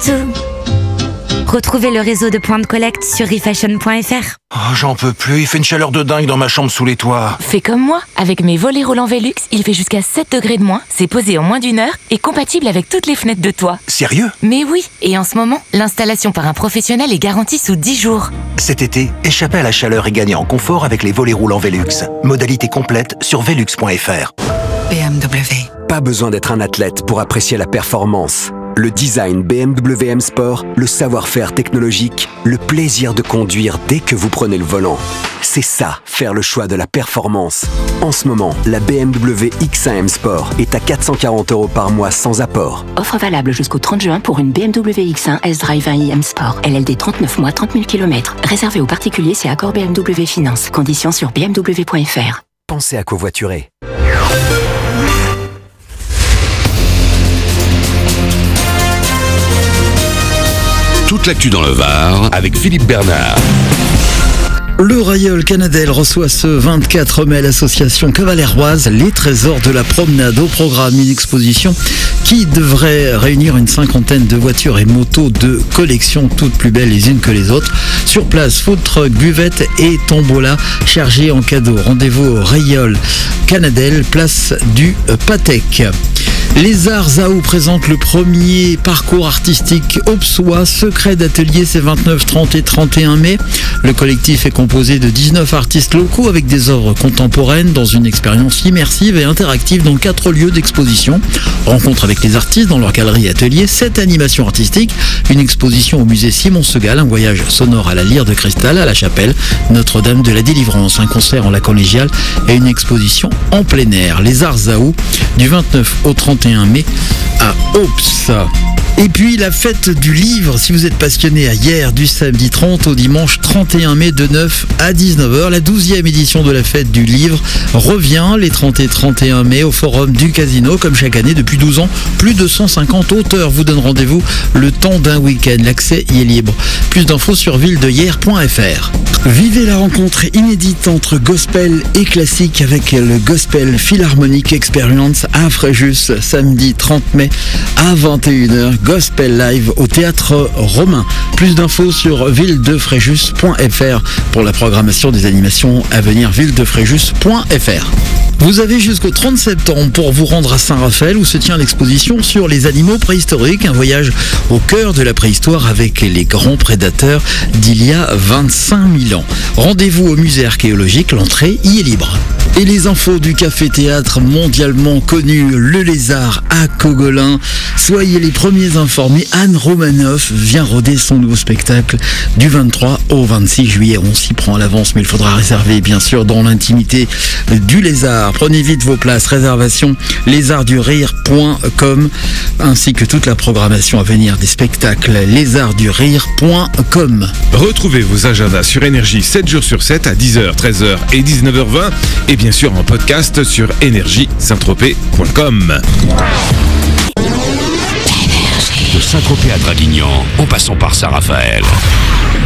tout. Retrouvez le réseau de points de collecte sur refashion.fr. Oh, j'en peux plus, il fait une chaleur de dingue dans ma chambre sous les toits. Fais comme moi, avec mes volets roulants Velux, il fait jusqu'à 7 degrés de moins, c'est posé en moins d'1 heure et compatible avec toutes les fenêtres de toit. Sérieux ? Mais oui, et en ce moment, l'installation par un professionnel est garantie sous 10 jours. Cet été, échappez à la chaleur et gagnez en confort avec les volets roulants Velux. Modalité complète sur velux.fr. BMW. Pas besoin d'être un athlète pour apprécier la performance. Le design BMW M Sport, le savoir-faire technologique, le plaisir de conduire dès que vous prenez le volant. C'est ça, faire le choix de la performance. En ce moment, la BMW X1 M Sport est à 440 € par mois sans apport. Offre valable jusqu'au 30 juin pour une BMW X1 S-Drive 1i M Sport. LLD 39 mois, 30 000 km. Réservé aux particuliers, c'est accord BMW Finance. Conditions sur bmw.fr. Pensez à covoiturer. Toute l'actu dans le Var avec Philippe Bernard. Le Royal Canadel reçoit ce 24 mai l'association cavaléroise Les Trésors de la Promenade. Au programme, une exposition qui devrait réunir une cinquantaine de voitures et motos de collection, toutes plus belles les unes que les autres. Sur place, food truck, buvette et tombola chargés en cadeaux. Rendez-vous au Royal Canadel, place du Patek. Les Arts Zao présentent le premier parcours artistique Auxois, secret d'atelier, c'est 29, 30 et 31 mai. Le collectif est composé de 19 artistes locaux avec des œuvres contemporaines dans une expérience immersive et interactive dans 4 lieux d'exposition. Rencontre avec les artistes dans leur galerie atelier, 7 animations artistiques, une exposition au musée Simon Segal, un voyage sonore à la Lyre de Cristal, à la chapelle Notre-Dame de la Délivrance, un concert en la collégiale et une exposition en plein air. Les Arts Zao du 29 au 31 mai à Aups. Et puis la fête du livre, si vous êtes passionné à hier, du samedi 30 au dimanche 31 mai de 9 à 19h, la 12e édition de la fête du livre revient les 30 et 31 mai au forum du Casino, comme chaque année depuis 12 ans. Plus de 150 auteurs vous donnent rendez-vous le temps d'un week-end. L'accès y est libre. Plus d'infos sur villedehier.fr. Vivez la rencontre inédite entre gospel et classique avec le Gospel Philharmonic Experience à Fréjus, samedi 30 mai à 21h. Gospel Live au Théâtre Romain. Plus d'infos sur villedefréjus.fr pour la programmation des animations à venir, villedefréjus.fr. Vous avez jusqu'au 30 septembre pour vous rendre à Saint-Raphaël où se tient l'exposition sur les animaux préhistoriques, un voyage au cœur de la préhistoire avec les grands prédateurs d'il y a 25 000 ans. Rendez-vous au musée archéologique, l'entrée y est libre. Et les infos du café-théâtre mondialement connu, Le Lézard à Cogolin. Soyez les premiers informés, Anne Romanoff vient roder son nouveau spectacle du 23 au 26 juillet. On s'y prend à l'avance, mais il faudra réserver bien sûr dans l'intimité du Lézard. Prenez vite vos places, réservation lézardsdurire.com ainsi que toute la programmation à venir des spectacles lézardsdurire.com. Retrouvez vos agendas sur Énergie 7 jours sur 7 à 10h, 13h et 19h20 et bien sûr en podcast sur énergie-saint-tropez.com. De Saint-Tropez à Draguignan, en passant par Saint-Raphaël.